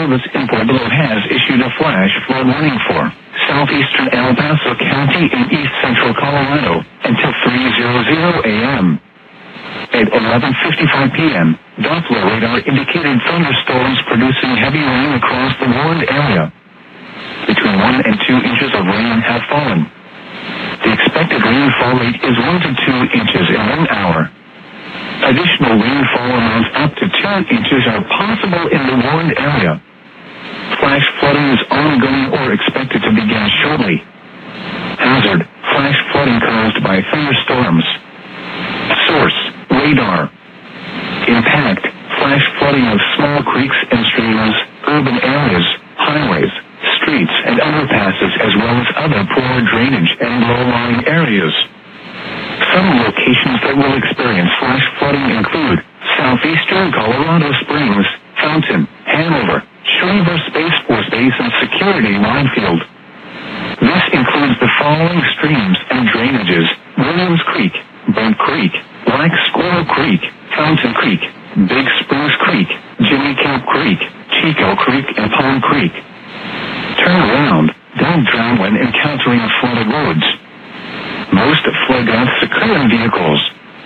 Service in Pueblo has issued a flash flood warning for southeastern El Paso County in east central Colorado until 3:00 a.m. At 11:55 p.m., Doppler radar indicated thunderstorms producing heavy rain across the warned area. Between 1 and 2 inches of rain have fallen. The expected rainfall rate is 1 to 2 inches in 1 hour. Additional rainfall amounts up to 2 inches are possible in the warned area. Flash flooding is ongoing or expected to begin shortly. Hazard: flash flooding caused by thunderstorms. Source: radar. Impact: flash flooding of small creeks and streams, urban areas, highways, streets, and underpasses, as well as other poor drainage and low-lying areas. Some locations that will experience flash flooding include southeastern Colorado Springs, Fountain, Hanover, Schriever Space Force Base and Security Minefield. This includes the following streams and drainages: Williams Creek, Burnt Creek, Black Squirrel Creek, Fountain Creek, Big Spruce Creek, Jimmy Camp Creek, Chico Creek, and Palm Creek. Turn around. Don't drown when encountering flooded roads. Most flood deaths occur in vehicles.